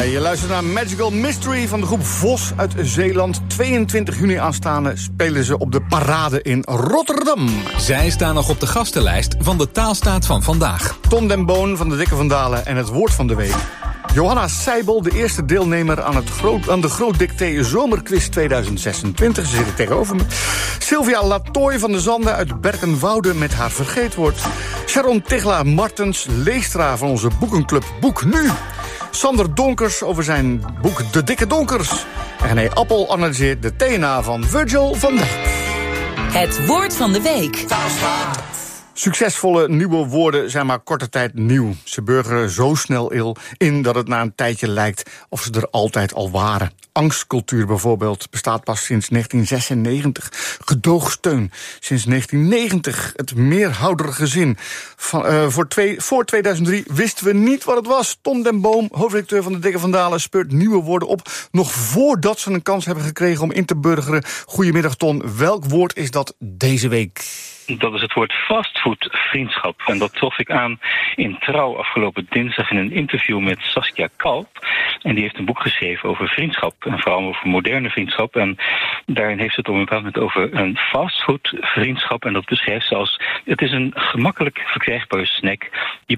je luistert naar Magical Mystery van de groep Vos uit Zeeland. 22 juni aanstaande spelen ze op de Parade in Rotterdam. Zij staan nog op de gastenlijst van de Taalstaat van vandaag. Tom den Boon van de Dikke van Dalen en het woord van de week. Johanna Seibel, de eerste deelnemer aan de Groot Dicté Zomerquiz 2026. Ze zit tegenover me. Sylvia Latoy van de Zanden uit Berkenwoude met haar vergeetwoord. Sharon Tigla Martens, leestra van onze boekenclub Boek Nu. Sander Donkers over zijn boek De Dikke Donkers. En René Appel analyseert de TNA van Virgil van Dijk. Het woord van de week. Succesvolle nieuwe woorden zijn maar korte tijd nieuw. Ze burgeren zo snel in dat het na een tijdje lijkt of ze er altijd al waren. Angstcultuur bijvoorbeeld bestaat pas sinds 1996. Gedoogsteun sinds 1990. Het meerhoudergezin. Voor 2003 wisten we niet wat het was. Tom den Boom, hoofdredacteur van de Dikke van Dalen, speurt nieuwe woorden op nog voordat ze een kans hebben gekregen om in te burgeren. Goedemiddag Ton, welk woord is dat deze week? Dat is het woord fastfoodvriendschap. En dat trof ik aan in Trouw afgelopen dinsdag in een interview met Saskia Kalp. En die heeft een boek geschreven over vriendschap. En vooral over moderne vriendschap. En daarin heeft ze het op een bepaald moment over een fastfoodvriendschap. En dat beschrijft ze als: het is een gemakkelijk verkrijgbare snack. Je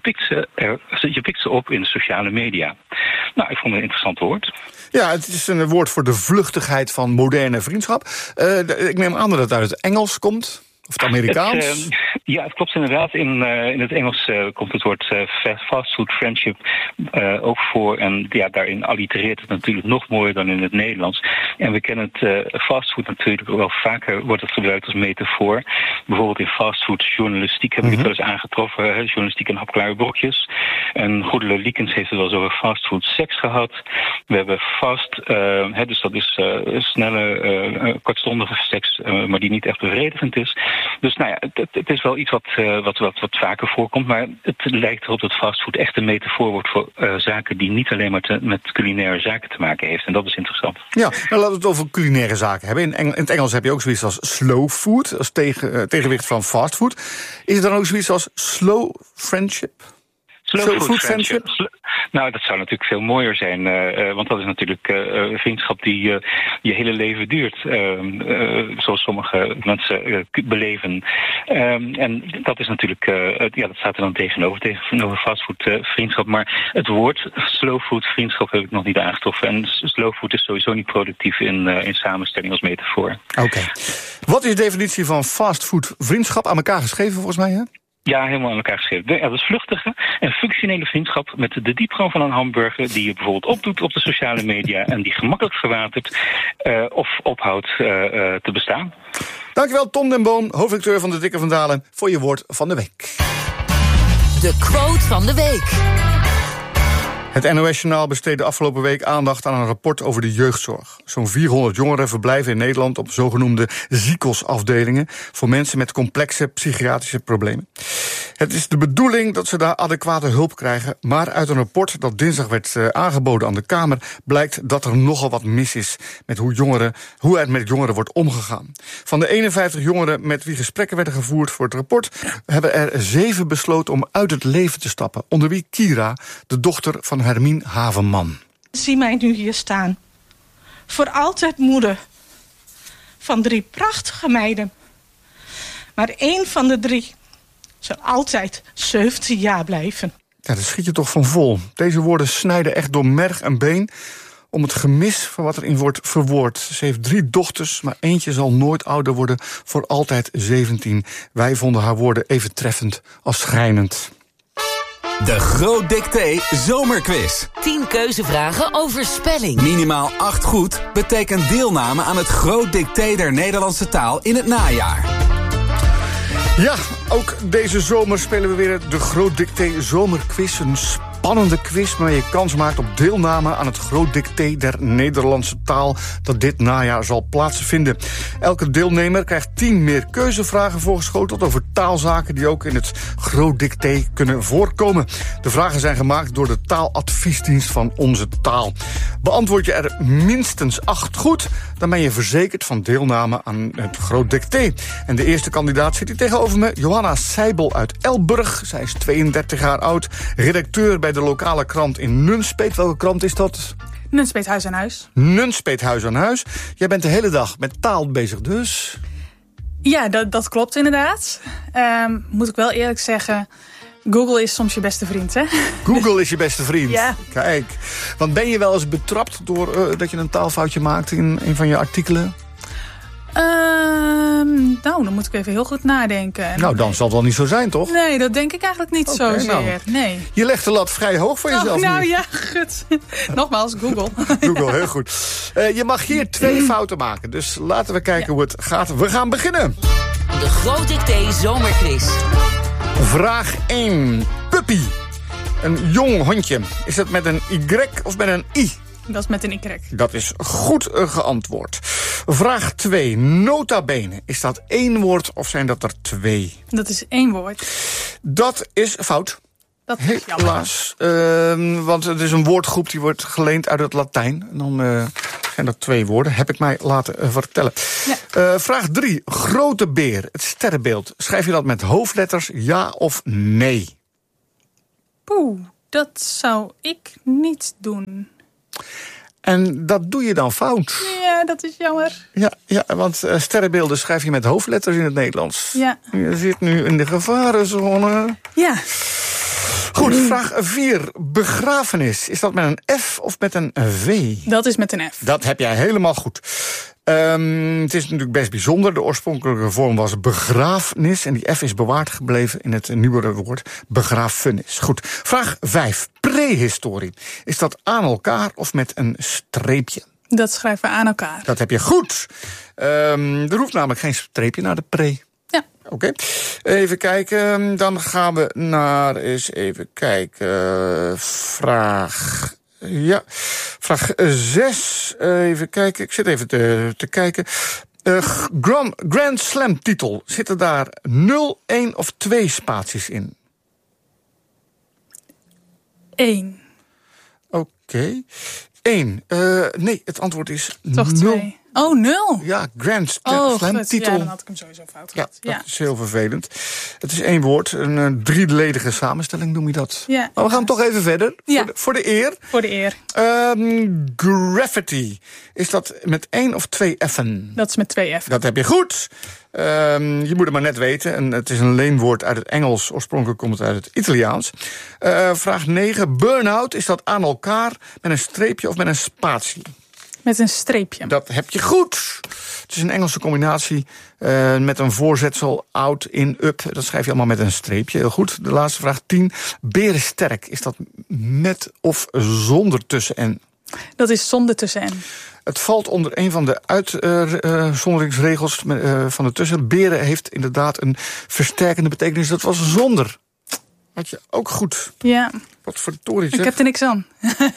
pikt ze op in de sociale media. Nou, ik vond het een interessant woord. Ja, het is een woord voor de vluchtigheid van moderne vriendschap. Ik neem aan dat het uit het Engels komt. Of het Amerikaans? Het klopt inderdaad. In het Engels komt het woord fastfood friendship ook voor. En ja, daarin allitereert het natuurlijk nog mooier dan in het Nederlands. En we kennen het fastfood natuurlijk wel vaker, wordt het gebruikt als metafoor. Bijvoorbeeld in fastfoodjournalistiek heb ik het wel eens aangetroffen. Journalistiek en hapklare brokjes. En Goedele Liekens heeft het wel eens over fastfood seks gehad. We hebben fast, dus dat is snelle, kortstondige seks, maar die niet echt bevredigend is. Dus nou ja, het is wel iets wat vaker voorkomt, maar het lijkt erop dat fastfood echt een metafoor wordt voor zaken die niet alleen maar met culinaire zaken te maken heeft. En dat is interessant. Ja, nou laten we het over culinaire zaken hebben. In het Engels heb je ook zoiets als slow food, als tegenwicht van fastfood. Is er dan ook zoiets als slow friendship? Slow food friendship? Nou, dat zou natuurlijk veel mooier zijn. Want dat is natuurlijk vriendschap die je hele leven duurt. Zoals sommige mensen beleven. En dat is natuurlijk, dat staat er dan tegenover fastfood vriendschap. Maar het woord slow food vriendschap heb ik nog niet aangetroffen. En slow food is sowieso niet productief in samenstelling als metafoor. Oké. Wat is de definitie van fastfood vriendschap? Aan elkaar geschreven volgens mij, hè? Ja, helemaal aan elkaar geschreven. Dat is vluchtige en functionele vriendschap met de diepgang van een hamburger die je bijvoorbeeld opdoet op de sociale media en die gemakkelijk verwatert of ophoudt te bestaan. Dankjewel Tom den Boom, hoofdredacteur van de Dikke van Dalen, voor je woord van de week. De quote van de week. Het NOS-journaal besteedde afgelopen week aandacht aan een rapport over de jeugdzorg. Zo'n 400 jongeren verblijven in Nederland op zogenoemde ziekersafdelingen voor mensen met complexe psychiatrische problemen. Het is de bedoeling dat ze daar adequate hulp krijgen, maar uit een rapport dat dinsdag werd aangeboden aan de Kamer blijkt dat er nogal wat mis is met hoe er met jongeren wordt omgegaan. Van de 51 jongeren met wie gesprekken werden gevoerd voor het rapport hebben er 7 besloten om uit het leven te stappen, onder wie Kira, de dochter van Hermien Havenman. Zie mij nu hier staan. Voor altijd moeder. Van 3 prachtige meiden. Maar 1 van de 3 zal altijd 17 jaar blijven. Ja, daar schiet je toch van vol. Deze woorden snijden echt door merg en been om het gemis van wat erin wordt verwoord. Ze heeft 3 dochters, maar eentje zal nooit ouder worden, voor altijd 17. Wij vonden haar woorden even treffend als schrijnend. De Groot Dicté Zomerquiz. 10 keuzevragen over spelling. Minimaal 8 goed betekent deelname aan het Groot Dicté der Nederlandse taal in het najaar. Ja, ook deze zomer spelen we weer de Groot Dicté Zomerquiz. Een spannende quiz waar je kans maakt op deelname aan het Groot Dicté der Nederlandse taal dat dit najaar zal plaatsvinden. Elke deelnemer krijgt 10 meer keuzevragen voorgeschoteld over taalzaken die ook in het Groot Dicté kunnen voorkomen. De vragen zijn gemaakt door de taaladviesdienst van Onze Taal. Beantwoord je er minstens 8 goed, dan ben je verzekerd van deelname aan het Groot Dicté. En de eerste kandidaat zit hier tegenover me, Johanna Seibel uit Elburg. Zij is 32 jaar oud, redacteur bij de de lokale krant in Nunspeet. Welke krant is dat? Nunspeet Huis aan Huis. Nunspeet Huis aan Huis. Jij bent de hele dag met taal bezig dus? Ja, dat klopt inderdaad. Moet ik wel eerlijk zeggen, Google is soms je beste vriend, hè? Google is je beste vriend. Ja. Kijk, want ben je wel eens betrapt door dat je een taalfoutje maakt in een van je artikelen? Nou, dan moet ik even heel goed nadenken. Nou, dan zal het wel niet zo zijn, toch? Nee, dat denk ik eigenlijk niet zozeer. Nou, nee. je legt de lat vrij hoog voor jezelf Nou nu. ja, goed. Nogmaals, Google. Google, heel goed. Je mag hier 2 fouten maken, dus laten we kijken hoe het gaat. We gaan beginnen. De Groot Dicté Zomerquiz. Vraag 1. Puppy. Een jong hondje. Is dat met een Y of met een I? Dat is met een Y. Dat is goed geantwoord. Vraag 2. Nota bene. Is dat 1 woord of zijn dat er 2? Dat is 1 woord. Dat is fout. Dat is jammer. Helaas. Want het is een woordgroep die wordt geleend uit het Latijn. En dan zijn dat 2 woorden. Heb ik mij laten vertellen. Ja. Vraag 3. Grote beer. Het sterrenbeeld. Schrijf je dat met hoofdletters ja of nee? Poeh, dat zou ik niet doen. En dat doe je dan fout. Ja, dat is jammer. Ja, want sterrenbeelden schrijf je met hoofdletters in het Nederlands. Ja. Je zit nu in de gevarenzone. Ja. Goed, vraag 4. Begrafenis. Is dat met een F of met een V? Dat is met een F. Dat heb jij helemaal goed. Het is natuurlijk best bijzonder. De oorspronkelijke vorm was begrafenis. En die F is bewaard gebleven in het nieuwere woord begrafenis. Goed. Vraag 5. Prehistorie. Is dat aan elkaar of met een streepje? Dat schrijven we aan elkaar. Dat heb je goed. Er hoeft namelijk geen streepje naar de pre. Ja. Oké. Even kijken. Dan gaan we naar... Eens even kijken. Vraag 6. Even kijken. Ik zit even te kijken. Grand Slam titel. Zitten daar 0, 1 of 2 spaties in? 1. Oké. 1. Nee, het antwoord is Toch 0. 2. Oh, 0. Ja, Grand Slam titel. Ja, dan had ik hem sowieso fout gehad. Ja, dat is heel vervelend. Het is 1 woord, een drieledige samenstelling noem je dat. Ja, maar we gaan toch even verder, ja. voor de eer. Voor de eer. Graffiti, is dat met 1 of 2 F'en? Dat is met 2 F. Dat heb je goed. Je moet het maar net weten. En het is een leenwoord uit het Engels. Oorspronkelijk komt het uit het Italiaans. Vraag 9. Burn-out, is dat aan elkaar met een streepje of met een spatie? Met een streepje. Dat heb je goed. Het is een Engelse combinatie met een voorzetsel out, in, up. Dat schrijf je allemaal met een streepje. Heel goed. De laatste vraag 10. Berensterk, is dat met of zonder tussen-en? Dat is zonder tussen-en. Het valt onder een van de uitzonderingsregels van de tussen. Beren heeft inderdaad een versterkende betekenis. Dat was zonder. Had je ook goed. Ja. Wat verdorie zeg. Ik heb er niks aan.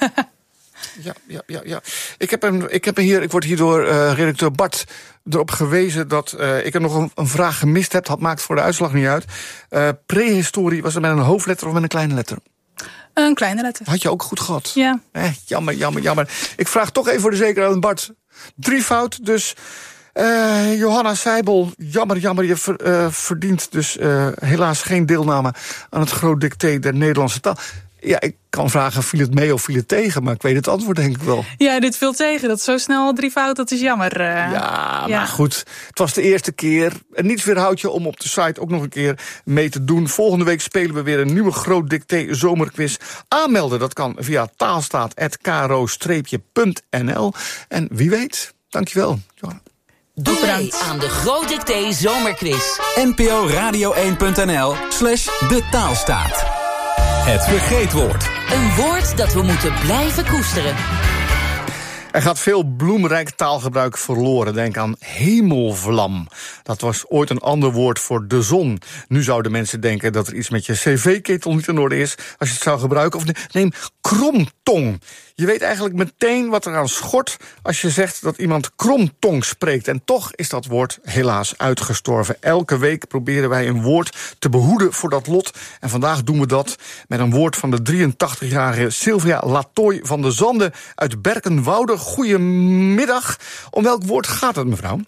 Ja. Ik word hier door redacteur Bart erop gewezen dat ik er nog een vraag gemist heb. Dat maakt voor de uitslag niet uit. Prehistorie, was het met een hoofdletter of met een kleine letter? Een kleine letter. Had je ook goed gehad? Ja. Jammer. Ik vraag toch even voor de zekerheid aan Bart. 3 fout, dus Johanna Seibel, jammer, je verdient dus helaas geen deelname aan het Groot Dicté der Nederlandse taal. Ja, ik kan vragen, viel het mee of viel het tegen? Maar ik weet het antwoord denk ik wel. Ja, dit viel tegen. Dat is zo snel 3 fout, dat is jammer. Ja, maar goed. Het was de eerste keer. En niets weerhoudt je om op de site ook nog een keer mee te doen. Volgende week spelen we weer een nieuwe Groot Dicté zomerquiz. Aanmelden, dat kan via taalstaat@kro-nl. En wie weet, dankjewel, Johanna. Doe mee aan de Groot Dicté Zomerquiz. NPO Radio1.nl/de Taalstaat. Het vergeetwoord. Een woord dat we moeten blijven koesteren. Er gaat veel bloemrijk taalgebruik verloren. Denk aan hemelvlam. Dat was ooit een ander woord voor de zon. Nu zouden mensen denken dat er iets met je cv-ketel niet in orde is als je het zou gebruiken. Of neem kromtong. Je weet eigenlijk meteen wat er aan schort als je zegt dat iemand kromtong spreekt. En toch is dat woord helaas uitgestorven. Elke week proberen wij een woord te behoeden voor dat lot. En vandaag doen we dat met een woord van de 83-jarige Sylvia Latoy van de Zanden uit Berkenwoude. Goedemiddag. Om welk woord gaat het, mevrouw?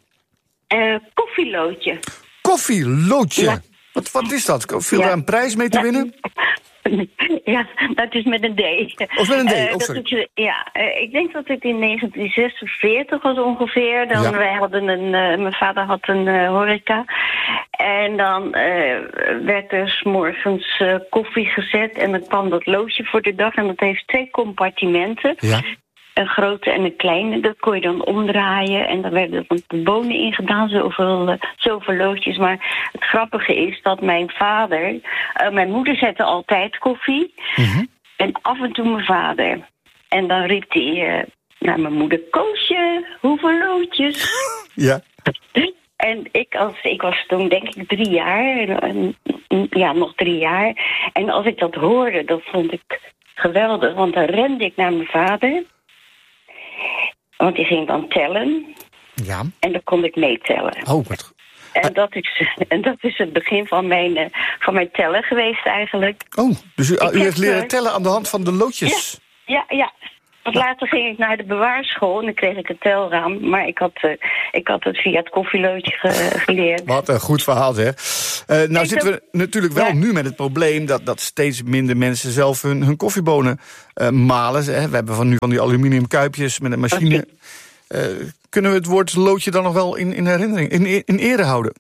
Koffieloodje. Koffieloodje. Ja. Wat is dat? Viel daar een prijs mee te winnen? Ja, dat is met een D. Of met een D, sorry. Ik denk dat het in 1946 was ongeveer. Wij hadden mijn vader had een horeca. En dan werd er 's morgens koffie gezet. En dan kwam dat loodje voor de dag. En dat heeft 2 compartimenten. Ja. Een grote en een kleine, dat kon je dan omdraaien. En daar werden dan de bonen in gedaan, zoveel loodjes. Maar het grappige is dat mijn moeder zette altijd koffie. Mm-hmm. En af en toe mijn vader. En dan riep hij naar mijn moeder: Koosje, hoeveel loodjes? Ja. En ik was toen denk ik 3 jaar. Nog 3 jaar. En als ik dat hoorde, dat vond ik geweldig. Want dan rende ik naar mijn vader. Want die ging dan tellen. Ja. En dan kon ik meetellen. Oh, wat... En dat is het begin van mijn tellen geweest eigenlijk. Oh, dus u heeft leren tellen aan de hand van de loodjes? Ja. Want later ging ik naar de bewaarschool en dan kreeg ik een telraam. Maar ik had het via het koffieloodje geleerd. Wat een goed verhaal, zeg. Zitten we natuurlijk wel nu met het probleem dat steeds minder mensen zelf hun koffiebonen malen. We hebben nu van die aluminium kuipjes met een machine. Kunnen we het woord loodje dan nog wel in herinnering, in ere houden?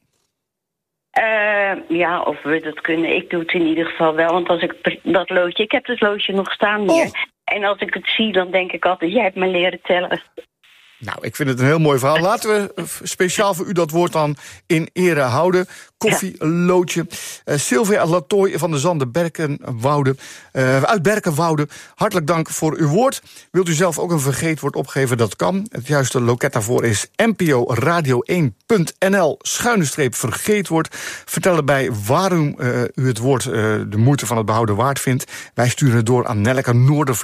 Of we dat kunnen. Ik doe het in ieder geval wel. Want als ik dat loodje... Ik heb het loodje nog staan hier. Oh. En als ik het zie, dan denk ik altijd: jij hebt me leren tellen. Nou, ik vind het een heel mooi verhaal. Laten we speciaal voor u dat woord dan in ere houden. Koffieloodje. Sylvia Latoy van de Zande uit Berkenwoude. Hartelijk dank voor uw woord. Wilt u zelf ook een vergeetwoord opgeven? Dat kan. Het juiste loket daarvoor is nporadio1.nl/vergeetwoord. Vertel erbij waarom u het woord de moeite van het behouden waard vindt. Wij sturen het door aan Nelleke Noordervliet